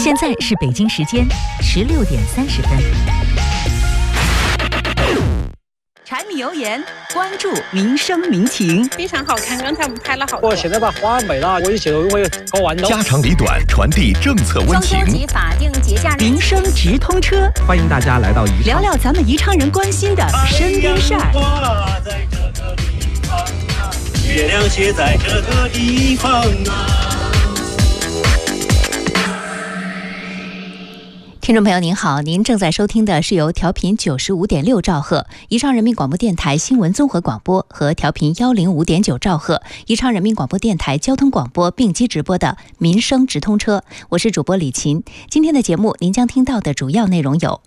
现在是北京时间16:30。 柴米油盐，关注民生民情， 非常好看。刚才我们拍了好多。 我现在把花美了，我一切都会搞完的。 家长里短，传递政策温情。 双休及法定节假日，民生直通车， 欢迎大家来到宜昌， 聊聊咱们宜昌人关心的身边事儿。 月亮写在这个地方啊。 听众朋友您好，您正在收听的是由调频95.6兆赫宜昌人民广播电台新闻综合广播和调频105.9兆赫宜昌人民广播电台交通广播并机直播的民生直通车，我是主播李琴。今天的节目您将听到的主要内容有：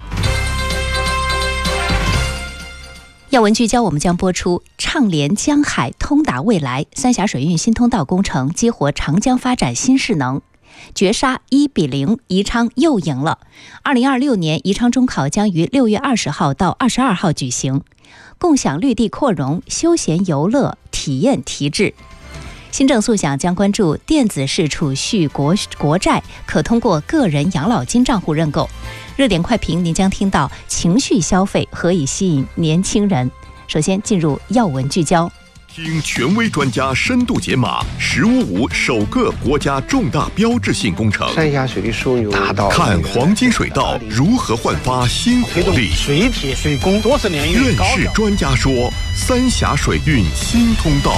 要闻聚焦，我们将播出畅联江海，通达未来，三峡水运新通道工程激活长江发展新势能。绝杀1-0，宜昌又赢了。2026年宜昌中考将于6月20号到22号举行。共享绿地扩容，休闲游乐体验提质。新政速享将关注电子式储蓄国债可通过个人养老金账户认购。热点快评您将听到情绪消费何以吸引年轻人。首先进入要闻聚焦。 听权威专家深度解码“1055”首个国家重大标志性工程， 三峡水利枢纽达到。 看黄金水道如何焕发新活力。 水铁水工多少年？ 院士专家说，三峡水运新通道。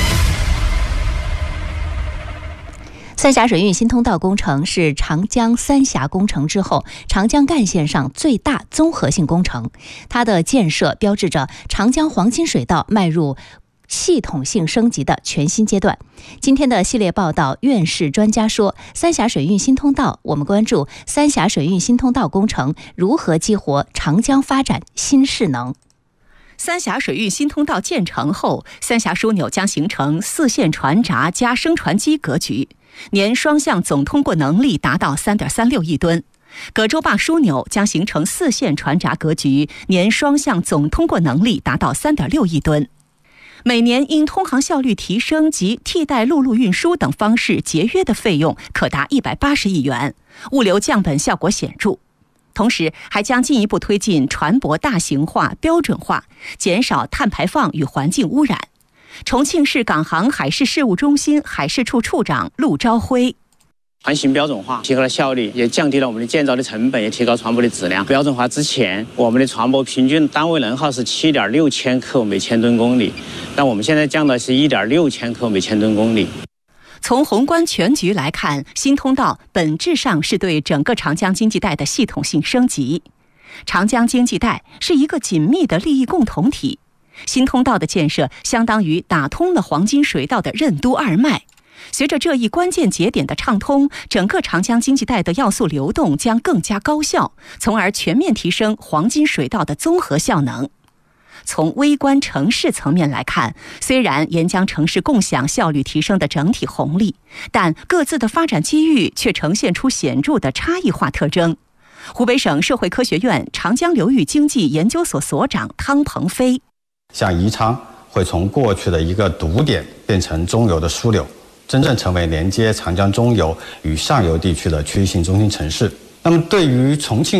三峡水运新通道工程是长江三峡工程之后长江干线上最大综合性工程，它的建设标志着长江黄金水道迈入系统性升级的全新阶段。今天的系列报道，院士专家说，三峡水运新通道，我们关注三峡水运新通道工程如何激活长江发展新势能。 三峡水运新通道建成后，三峡枢纽将形成4线船闸加升船机格局，年双向总通过能力达到 3.36 亿吨。葛洲坝枢纽将形成4线船闸格局，年双向总通过能力达到 3.6 亿吨。每年因通航效率提升及替代陆路运输等方式节约的费用可达180亿元，物流降本效果显著。同时还将进一步推进船舶大型化、标准化，减少碳排放与环境污染。重庆市港航海事事务中心海事处处长陆朝辉： 船型标准化提高了效率，也降低了我们的建造的成本，也提高船舶的质量。标准化之前，我们的船舶平均单位能耗是7.6千克每千吨公里，但我们现在降的是1.6千克每千吨公里。 从宏观全局来看，新通道本质上是对整个长江经济带的系统性升级。长江经济带是一个紧密的利益共同体，新通道的建设相当于打通了黄金水道的任督二脉。随着这一关键节点的畅通，整个长江经济带的要素流动将更加高效，从而全面提升黄金水道的综合效能。从微观城市层面来看，虽然沿江城市共享效率提升的整体红利，但各自的发展机遇却呈现出显著的差异化特征。湖北省社会科学院长江流域经济研究所所长汤鹏飞： 像宜昌会从过去的一个堵点变成中游的枢纽，真正成为连接长江中游与上游地区的区域性中心城市。那么对于重庆